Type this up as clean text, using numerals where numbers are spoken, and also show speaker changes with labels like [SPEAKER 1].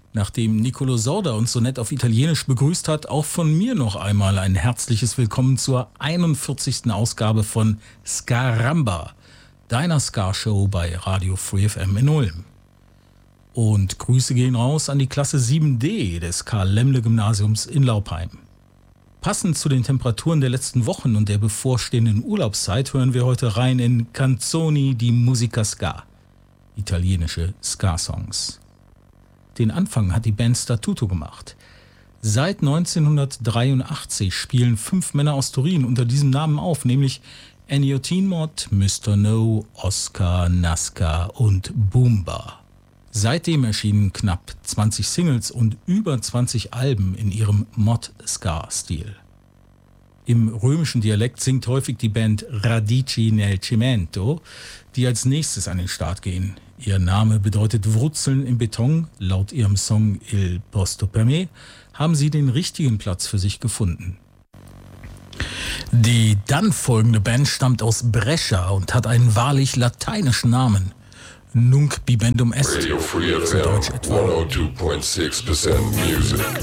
[SPEAKER 1] Nachdem Nicolo Sorda uns so nett auf Italienisch begrüßt hat, auch von mir noch einmal ein herzliches Willkommen zur 41. Ausgabe von Scaramba, deiner Ska-Show bei Radio Free FM in Ulm. Und Grüße gehen raus an die Klasse 7D des Karl-Lemle-Gymnasiums in Laupheim. Passend zu den Temperaturen der letzten Wochen und der bevorstehenden Urlaubszeit hören wir heute rein in Canzoni di Musica Ska, italienische Ska-Songs. Den Anfang hat die Band Statuto gemacht. Seit 1983 spielen 5 Männer aus Turin unter diesem Namen auf, nämlich Ennio Tinmot, Mr. No, Oscar, Nasca und Boomba. Seitdem erschienen knapp 20 Singles und über 20 Alben in ihrem Mod-Ska-Stil. Im römischen Dialekt singt häufig die Band Radici nel Cemento, die als nächstes an den Start gehen. Ihr Name bedeutet Wurzeln im Beton. Laut ihrem Song Il Posto per me haben sie den richtigen Platz für sich gefunden. Die dann folgende Band stammt aus Brescia und hat einen wahrlich lateinischen Namen. Nunc bibendum est,
[SPEAKER 2] Radio Free FM, 102.6% Music.